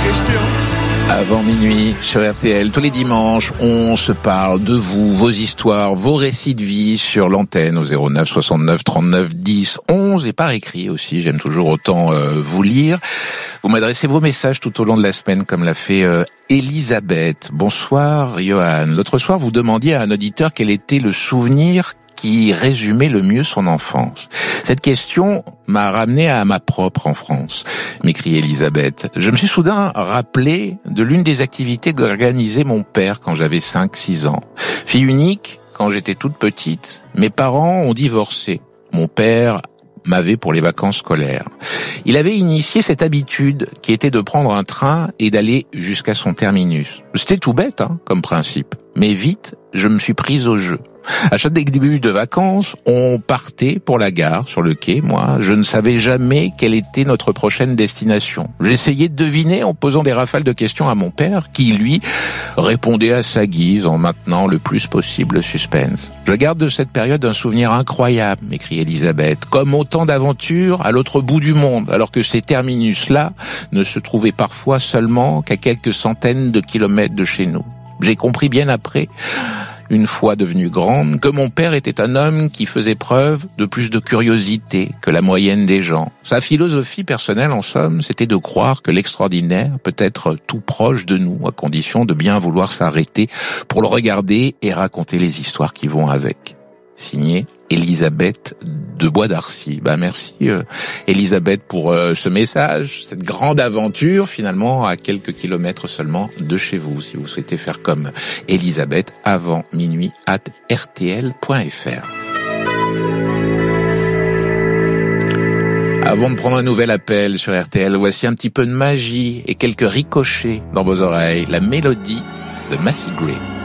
question. Avant minuit sur RTL, tous les dimanches, on se parle de vous, vos histoires, vos récits de vie sur l'antenne au 09 69 39 10 11 et par écrit aussi. J'aime toujours autant vous lire. Vous m'adressez vos messages tout au long de la semaine comme l'a fait Elisabeth. Bonsoir Johan. L'autre soir, vous demandiez à un auditeur quel était le souvenir qui résumait le mieux son enfance. Cette question m'a ramené à ma propre enfance, m'écrit Elisabeth. Je me suis soudain rappelé de l'une des activités qu'organisait mon père quand j'avais 5-6 ans. Fille unique, quand j'étais toute petite, mes parents ont divorcé. Mon père m'avait pour les vacances scolaires. Il avait initié cette habitude qui était de prendre un train et d'aller jusqu'à son terminus. C'était tout bête, comme principe. Mais vite, je me suis prise au jeu. À chaque début de vacances, on partait pour la gare, sur le quai. Moi, je ne savais jamais quelle était notre prochaine destination. J'essayais de deviner en posant des rafales de questions à mon père, qui, lui, répondait à sa guise en maintenant le plus possible le suspense. Je garde de cette période un souvenir incroyable, m'écrit Elisabeth, comme autant d'aventures à l'autre bout du monde, alors que ces terminus-là ne se trouvaient parfois seulement qu'à quelques centaines de kilomètres de chez nous. J'ai compris bien après, une fois devenue grande, que mon père était un homme qui faisait preuve de plus de curiosité que la moyenne des gens. Sa philosophie personnelle, en somme, c'était de croire que l'extraordinaire peut être tout proche de nous, à condition de bien vouloir s'arrêter pour le regarder et raconter les histoires qui vont avec. Signé Elisabeth de Bois d'Arcy. Merci Elisabeth pour ce message, cette grande aventure finalement à quelques kilomètres seulement de chez vous. Si vous souhaitez faire comme Elisabeth, avant minuit @rtl.fr. Avant de prendre un nouvel appel sur RTL, voici un petit peu de magie et quelques ricochets dans vos oreilles. La mélodie de Macy Gray.